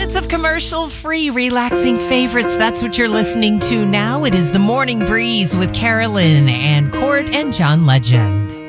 minutes of commercial-free, relaxing favorites. That's what you're listening to now. It is The Morning Breeze with Carolyn and Court and John Legend.